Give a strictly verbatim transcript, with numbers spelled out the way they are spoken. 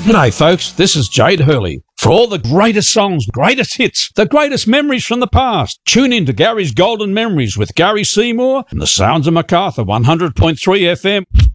G'day folks, this is Jade Hurley. For all the greatest songs, greatest hits, the greatest memories from the past, tune in to Gary's Golden Memories with Gary Seymour and the Sounds of Macarthur one hundred point three F M.